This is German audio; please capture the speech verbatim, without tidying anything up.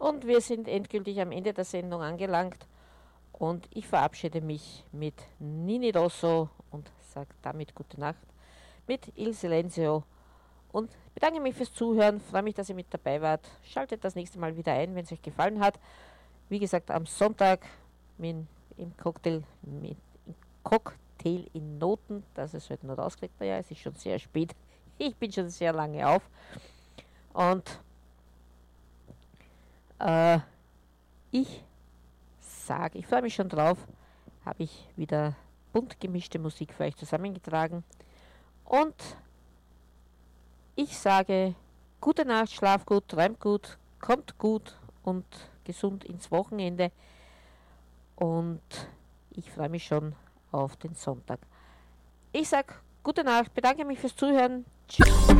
Und wir sind endgültig am Ende der Sendung angelangt. Und ich verabschiede mich mit Nini Rosso und sage damit gute Nacht mit Il Silenzio. Und bedanke mich fürs Zuhören. Freue mich, dass ihr mit dabei wart. Schaltet das nächste Mal wieder ein, wenn es euch gefallen hat. Wie gesagt, am Sonntag mit, im Cocktail, mit, im Cocktail in Noten. Das ist heute noch rausgekriegt. Naja, es ist schon sehr spät. Ich bin schon sehr lange auf. Und äh, ich sage, ich freue mich schon drauf. Habe ich wieder bunt gemischte Musik für euch zusammengetragen. Und ich sage, gute Nacht, schlaf gut, träumt gut, kommt gut und gesund ins Wochenende. Und ich freue mich schon auf den Sonntag. Ich sage gute Nacht, bedanke mich fürs Zuhören. Tschüss.